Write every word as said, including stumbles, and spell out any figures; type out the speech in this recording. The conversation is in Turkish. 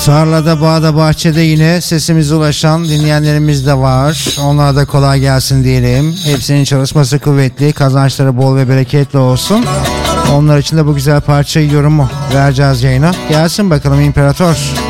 Tarlada, bağda, bahçede yine sesimize ulaşan dinleyenlerimiz de var. Onlara da kolay gelsin diyelim. Hepsinin çalışması kuvvetli, kazançları bol ve bereketli olsun. Onlar için de bu güzel parçayı yorumu vereceğiz yayına. Gelsin bakalım İmparator.